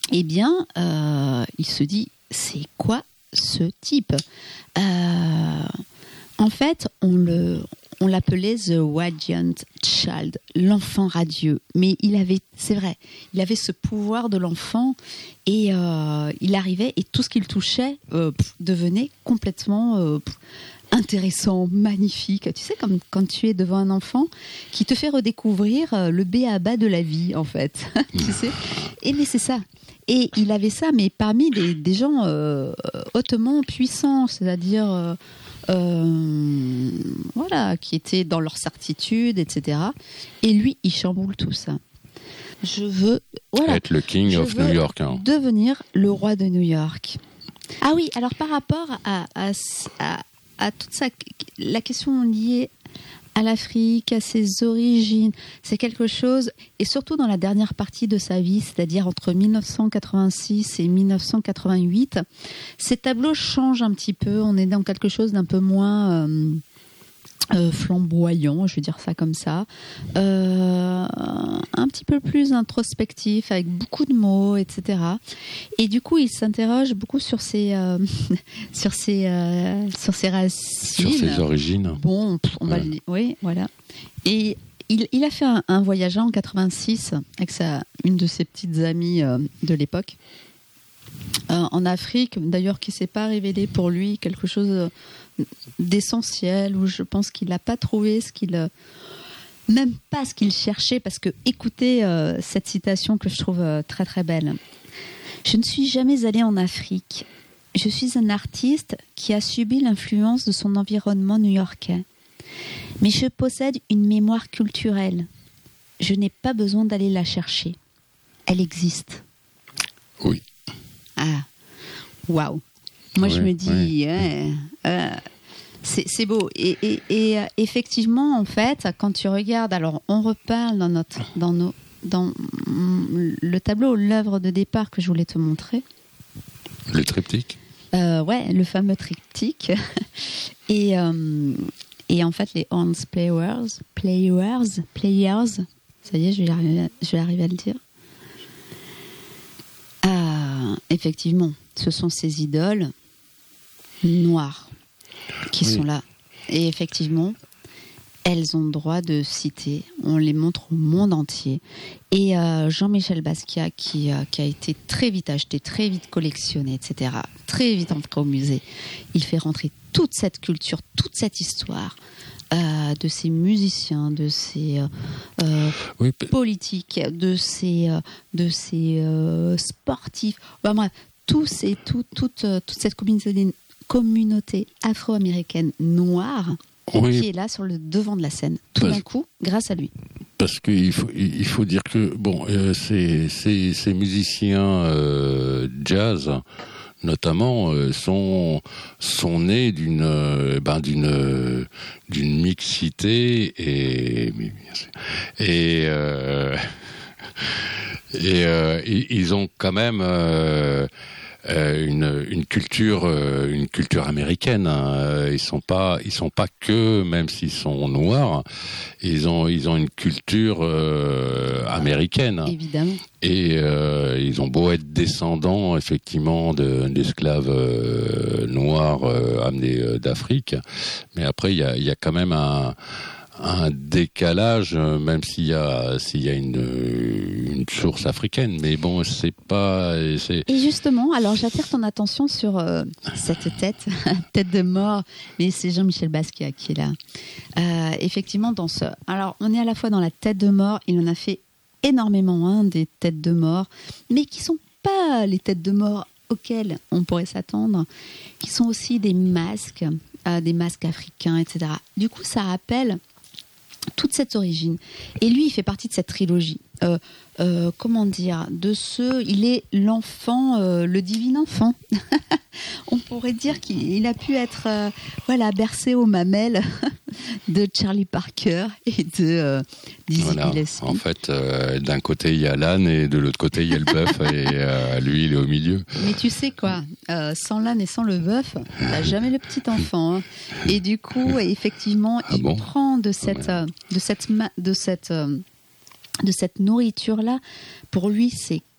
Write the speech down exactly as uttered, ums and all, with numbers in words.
eh bien, euh, il se dit, c'est quoi ce type ? euh, En fait, on le... On l'appelait The Radiant Child, l'enfant radieux. Mais il avait, c'est vrai, il avait ce pouvoir de l'enfant et euh, il arrivait et tout ce qu'il touchait euh, pff, devenait complètement euh, pff, intéressant, magnifique. Tu sais, comme quand tu es devant un enfant qui te fait redécouvrir euh, le b a ba de la vie, en fait. Tu sais ? Et mais c'est ça. Et il avait ça, mais parmi des, des gens euh, hautement puissants, c'est-à-dire... Euh, Euh, voilà, qui étaient dans leur certitude, et cetera. Et lui, il chamboule tout ça. Je veux voilà, être le king je of veux New York. Hein. Devenir le roi de New York. Ah oui, alors par rapport à, à, à, à toute ça, la question liée à l'Afrique, à ses origines, c'est quelque chose, et surtout dans la dernière partie de sa vie, c'est-à-dire entre dix-neuf cent quatre-vingt-six et dix-neuf cent quatre-vingt-huit, ces tableaux changent un petit peu, on est dans quelque chose d'un peu moins euh, euh, flamboyant, je vais dire ça comme ça, euh, un petit peu plus introspectif, avec beaucoup de mots, et cetera. Et du coup, il s'interroge beaucoup sur ses, euh, sur ses, euh, sur ses racines. Sur ses origines. Bon, on va ouais. le... Oui, voilà. Et il, il a fait un, un voyage en quatre-vingt-six avec sa, une de ses petites amies euh, de l'époque euh, en Afrique, d'ailleurs, qui ne s'est pas révélé pour lui quelque chose d'essentiel, où je pense qu'il n'a pas trouvé ce qu'il... Même pas ce qu'il cherchait, parce que écoutez euh, cette citation que je trouve euh, très très belle. Je ne suis jamais allé en Afrique. Je suis un artiste qui a subi l'influence de son environnement new-yorkais. Mais je possède une mémoire culturelle. Je n'ai pas besoin d'aller la chercher. Elle existe. Oui. Ah, waouh. Moi, ouais, je me dis, ouais. ouais, euh, c'est, c'est beau. Et, et, et euh, effectivement, en fait, quand tu regardes, alors on reparle dans, notre, dans, nos, dans le tableau, l'œuvre de départ que je voulais te montrer. Le triptyque. Euh, ouais, le fameux triptyque. et, euh, et en fait, les Horns Players, Players, Players, ça y est, je vais arriver, je vais arriver à le dire. Ah, effectivement, ce sont ces idoles noires qui oui. sont là. Et effectivement, elles ont le droit de citer. On les montre au monde entier. Et euh, Jean-Michel Basquiat, qui, euh, qui a été très vite acheté, très vite collectionné, et cetera, très vite entré au musée, il fait rentrer toute cette culture, toute cette histoire euh, de ces musiciens, de ces euh, euh, oui, politiques, de ces, euh, de ces euh, sportifs. Enfin, bref, tous et tout, toute, euh, toute cette communauté, communauté afro-américaine noire oui. qui est là sur le devant de la scène, tout parce, d'un coup, grâce à lui. Parce qu'il faut, il faut dire que bon, euh, ces, ces, ces musiciens euh, jazz, notamment, euh, sont sont nés d'une euh, ben d'une euh, d'une mixité et et euh, et euh, ils ont quand même euh, Euh, une, une culture, euh, une culture américaine. Hein. Ils sont pas, ils sont pas que, même s'ils sont noirs, ils ont, ils ont une culture euh, américaine. Évidemment. Et euh, ils ont beau être descendants, effectivement, de, d'esclaves euh, noirs euh, amenés euh, d'Afrique, mais après il y a, il y a quand même un un décalage, même s'il y a s'il y a une une source africaine, mais bon, c'est pas c'est... Et justement, alors j'attire ton attention sur euh, cette tête tête de mort, mais c'est Jean-Michel Basquiat qui est là. Euh, effectivement, dans ce alors on est à la fois dans la tête de mort, il en a fait énormément hein, des têtes de mort, mais qui sont pas les têtes de mort auxquelles on pourrait s'attendre, qui sont aussi des masques, euh, des masques africains, et cetera. Du coup, ça rappelle toute cette origine. Et lui, il fait partie de cette trilogie. Euh, euh, comment dire, de ce, il est l'enfant, euh, le divin enfant. On pourrait dire qu'il a pu être, euh, voilà, bercé aux mamelles de Charlie Parker et de euh, Dizzy voilà. Gillespie. En fait, euh, d'un côté il y a l'âne et de l'autre côté il y a le bœuf et euh, lui il est au milieu. Mais tu sais quoi, euh, sans l'âne et sans le bœuf, t'as jamais le petit enfant. Hein. Et du coup, effectivement, ah il bon prend de cette, euh, de cette, ma- de cette, euh, de cette nourriture là. Pour lui, c'est